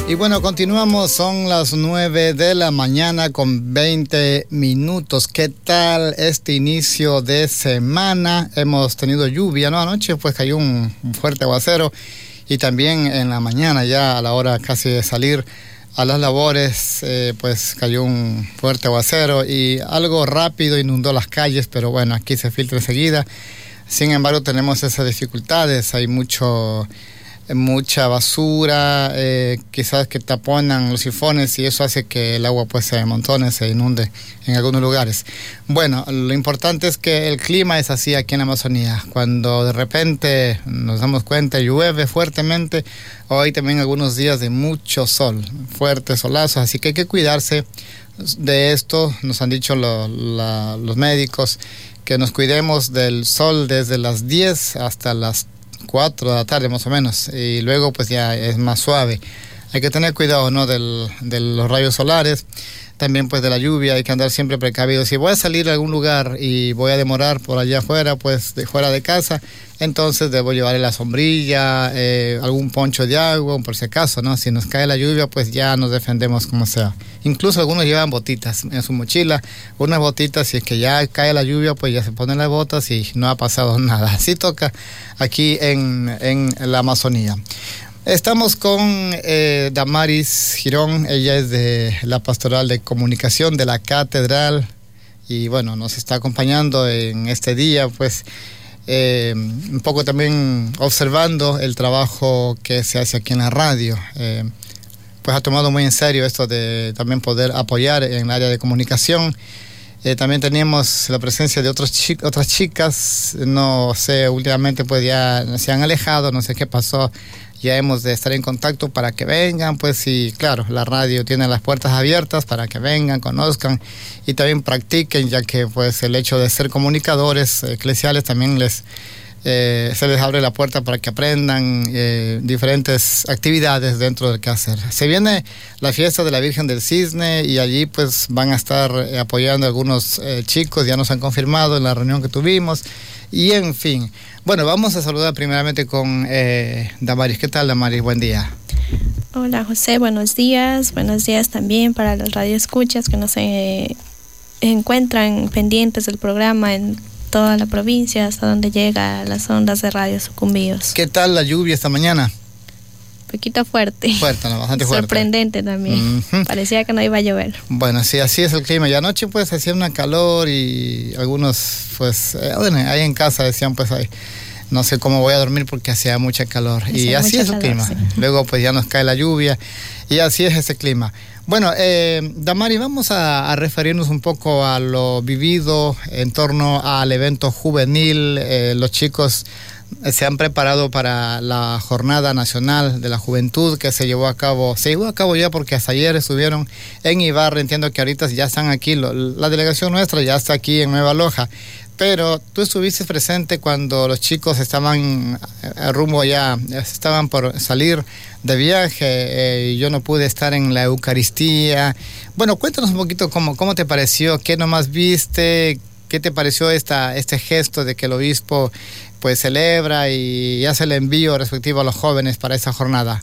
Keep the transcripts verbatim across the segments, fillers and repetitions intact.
Y bueno, continuamos, son las nueve de la mañana con veinte minutos. ¿Qué tal este inicio de semana? Hemos tenido lluvia, ¿no? Anoche pues cayó un fuerte aguacero y también en la mañana, ya a la hora casi de salir a las labores, eh, pues cayó un fuerte aguacero y algo rápido inundó las calles, pero bueno, aquí se filtra enseguida. Sin embargo, tenemos esas dificultades, hay mucho... mucha basura, eh, quizás que taponan los sifones y eso hace que el agua pues se amontone, se inunde en algunos lugares. Bueno, lo importante es que el clima es así aquí en la Amazonía. Cuando de repente nos damos cuenta llueve fuertemente, hoy también algunos días de mucho sol, fuertes solazos, así que hay que cuidarse de esto. Nos han dicho lo, la, los médicos que nos cuidemos del sol desde las diez hasta las cuatro de la tarde más o menos, y luego pues ya es más suave. Hay que tener cuidado, ¿no? Del, de los rayos solares, también pues de la lluvia, hay que andar siempre precavido. Si voy a salir a algún lugar y voy a demorar por allá afuera, pues de fuera de casa, entonces debo llevarle la sombrilla, eh, algún poncho de agua, por si acaso, ¿no? Si nos cae la lluvia, pues ya nos defendemos como sea. Incluso algunos llevan botitas en su mochila, unas botitas, si es que ya cae la lluvia, pues ya se ponen las botas y no ha pasado nada. Así toca aquí en, en la Amazonía. Estamos con eh, Damaris Girón, ella es de la Pastoral de Comunicación de la Catedral y bueno, nos está acompañando en este día, pues eh, un poco también observando el trabajo que se hace aquí en la radio. Eh, pues ha tomado muy en serio esto de también poder apoyar en el área de comunicación. Eh, también teníamos la presencia de otros chi- otras chicas, no sé, últimamente pues ya se han alejado, no sé qué pasó. Ya hemos de estar en contacto para que vengan, pues y claro, la radio tiene las puertas abiertas para que vengan, conozcan y también practiquen, ya que pues el hecho de ser comunicadores eclesiales también les eh, se les abre la puerta para que aprendan eh, diferentes actividades dentro del quehacer. Se viene la fiesta de la Virgen del Cisne y allí pues van a estar eh, apoyando a algunos eh, chicos, ya nos han confirmado en la reunión que tuvimos. Y en fin, bueno, vamos a saludar primeramente con eh, Damaris. ¿Qué tal, Damaris? Buen día. Hola, José, buenos días. Buenos días también para los radioescuchas que nos eh, encuentran pendientes del programa en toda la provincia, hasta donde llega las ondas de Radio Sucumbíos. ¿Qué tal la lluvia esta mañana? Un poquito fuerte. Fuerte, ¿no? Bastante fuerte. Sorprendente también. Uh-huh. Parecía que no iba a llover. Bueno, sí, así es el clima. Y anoche pues hacía una calor y algunos pues, eh, bueno, ahí en casa decían pues ahí, no sé cómo voy a dormir porque hacía mucha calor. Hacía y así es el calor, clima. Sí. Luego pues ya nos cae la lluvia y así es ese clima. Bueno, eh, Damaris, vamos a, a referirnos un poco a lo vivido en torno al evento juvenil. Eh, los chicos se han preparado para la Jornada Nacional de la Juventud que se llevó a cabo, se llevó a cabo ya porque hasta ayer estuvieron en Ibarra. Entiendo que ahorita ya están aquí, lo, la delegación nuestra ya está aquí en Nueva Loja, pero tú estuviste presente cuando los chicos estaban a rumbo ya, estaban por salir de viaje, eh, y yo no pude estar en la Eucaristía. Bueno, cuéntanos un poquito cómo, cómo te pareció, qué nomás viste, qué te pareció esta, este gesto de que el obispo pues celebra y hace el envío respectivo a los jóvenes para esa jornada.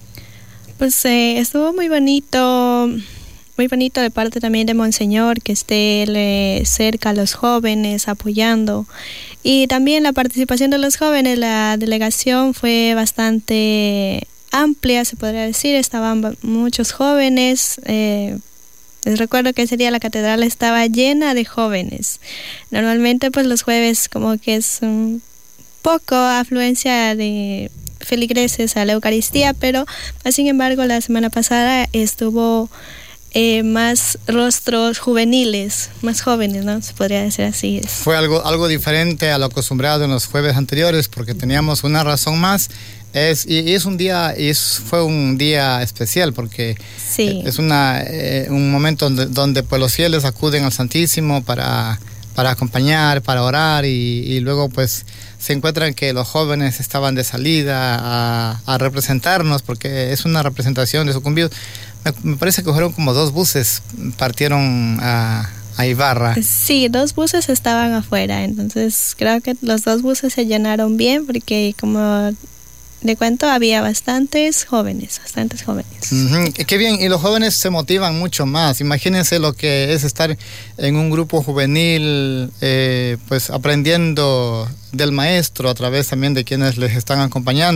Pues eh, estuvo muy bonito, muy bonito de parte también de Monseñor que esté eh, cerca a los jóvenes apoyando, y también la participación de los jóvenes. La delegación fue bastante amplia, se podría decir, estaban muchos jóvenes. eh, Les recuerdo que ese día la catedral estaba llena de jóvenes. Normalmente pues los jueves como que es un poco afluencia de feligreses a la Eucaristía, pero sin embargo la semana pasada estuvo eh, más rostros juveniles, más jóvenes, ¿no? Se podría decir así. Fue algo, algo diferente a lo acostumbrado en los jueves anteriores porque teníamos una razón más. Es, y, y es un día, y es, fue un día especial porque sí. es una, eh, un momento donde, donde pues los fieles acuden al Santísimo para, para acompañar, para orar y, y luego pues se encuentran que los jóvenes estaban de salida a, a representarnos porque es una representación de Sucumbíos. Me, me parece que fueron como dos buses, partieron a... a Ibarra. Sí, dos buses estaban afuera, entonces creo que los dos buses se llenaron bien porque como le cuento, había bastantes jóvenes, bastantes jóvenes. Uh-huh. Qué bien, y los jóvenes se motivan mucho más. Imagínense lo que es estar en un grupo juvenil, eh, pues aprendiendo del maestro a través también de quienes les están acompañando.